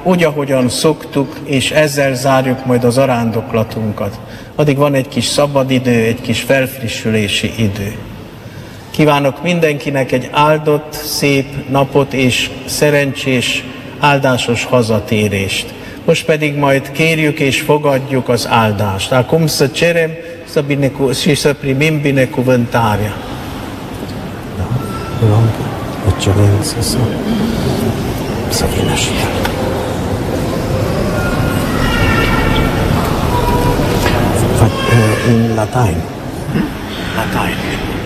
úgy, ahogyan szoktuk, és ezzel zárjuk majd az arándoklatunkat. Addig van egy kis szabadidő, egy kis felfrissülési idő. Kívánok mindenkinek egy áldott, szép napot és szerencsés, áldásos hazatérést. Most pedig majd kérjük és fogadjuk az áldást. Acum să cerem și să primim binecuvântarea. Da, rog excelență să vină și el. In latin. Latein.